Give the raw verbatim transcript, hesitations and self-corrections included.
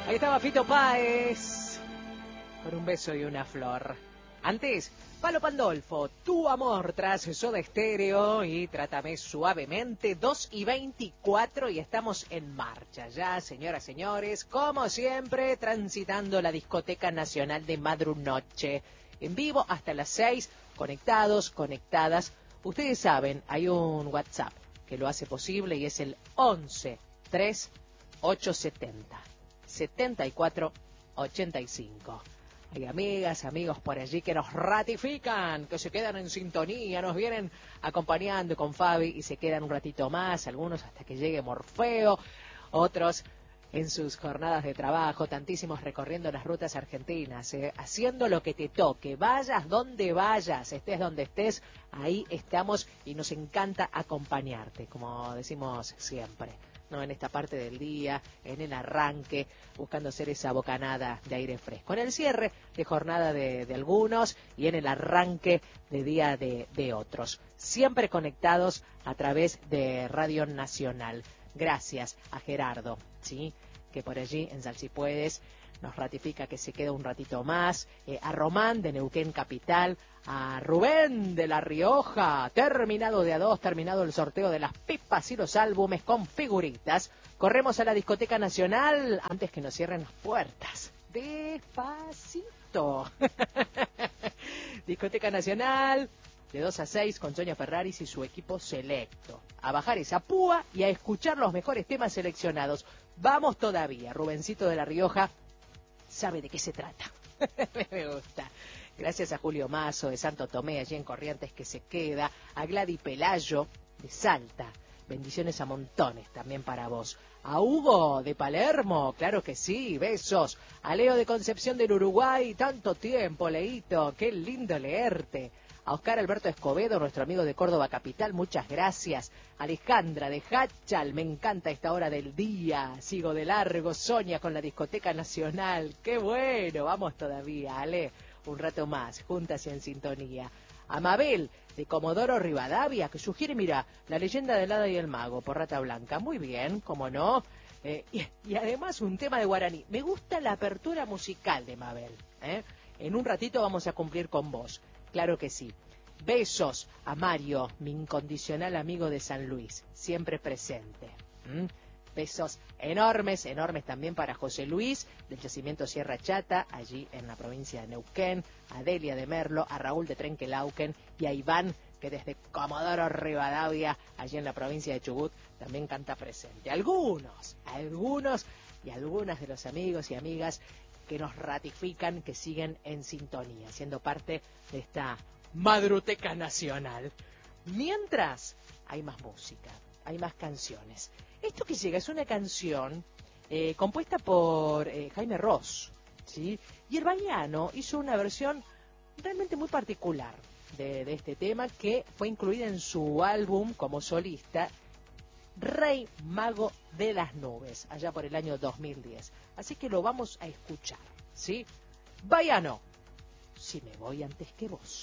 Ahí estaba Fito Páez, con un beso y una flor. Antes, Palo Pandolfo, Tu Amor tras Soda Stereo y Trátame Suavemente, dos y veinticuatro y estamos en marcha ya, señoras, señores, como siempre, transitando la Discoteca Nacional de Madrunoche. En vivo hasta las seis, conectados, conectadas. Ustedes saben, hay un WhatsApp que lo hace posible y es el once tres ocho setenta setenta y cuatro ochenta y cinco. Hay amigas, amigos por allí que nos ratifican, que se quedan en sintonía, nos vienen acompañando con Fabi y se quedan un ratito más, algunos hasta que llegue Morfeo, otros en sus jornadas de trabajo, tantísimos recorriendo las rutas argentinas, eh, haciendo lo que te toque, vayas donde vayas, estés donde estés, ahí estamos y nos encanta acompañarte, como decimos siempre, ¿no? En esta parte del día, en el arranque, buscando hacer esa bocanada de aire fresco, en el cierre de jornada de, de algunos y en el arranque de día de, de otros, siempre conectados a través de Radio Nacional. Gracias a Gerardo, ¿sí?, que por allí en Sal Si Puedes nos ratifica que se queda un ratito más, eh, a Román de Neuquén Capital, a Rubén de La Rioja, terminado de a dos, terminado el sorteo de las pipas y los álbumes con figuritas. Corremos a la Discoteca Nacional antes que nos cierren las puertas. Despacito. Discoteca Nacional, de dos a seis, con Sonia Ferraris y su equipo selecto. A bajar esa púa y a escuchar los mejores temas seleccionados. Vamos todavía, Rubencito de La Rioja sabe de qué se trata. Me gusta. Gracias a Julio Mazo de Santo Tomé, allí en Corrientes, que se queda. A Gladys Pelayo de Salta. Bendiciones a montones también para vos. A Hugo de Palermo, claro que sí, besos. A Leo de Concepción del Uruguay, tanto tiempo, Leito, qué lindo leerte. A Oscar Alberto Escobedo, nuestro amigo de Córdoba Capital, muchas gracias. Alejandra de Hachal, me encanta esta hora del día. Sigo de largo, Sonia con la Discoteca Nacional. Qué bueno, vamos todavía, Ale, un rato más, juntas y en sintonía. A Mabel de Comodoro Rivadavia, que sugiere, mira, La Leyenda del Hada y el Mago, por Rata Blanca. Muy bien, cómo no. Eh, y, y además un tema de guaraní. Me gusta la apertura musical de Mabel, ¿eh? En un ratito vamos a cumplir con vos. Claro que sí. Besos a Mario, mi incondicional amigo de San Luis, siempre presente. ¿Mm? Besos enormes, enormes también para José Luis, del Yacimiento Sierra Chata, allí en la provincia de Neuquén, a Delia de Merlo, a Raúl de Trenquelauquen y a Iván, que desde Comodoro Rivadavia, allí en la provincia de Chubut, también canta presente. Algunos, algunos y algunas de los amigos y amigas que nos ratifican, que siguen en sintonía, siendo parte de esta Madruteca Nacional. Mientras, hay más música, hay más canciones. Esto que llega es una canción eh, compuesta por eh, Jaime Ross, ¿sí? Y el Baiano hizo una versión realmente muy particular de, de este tema, que fue incluida en su álbum como solista, Rey Mago de las Nubes, allá por el año dos mil diez. Así que lo vamos a escuchar, ¿sí? Baiano, si me voy antes que vos.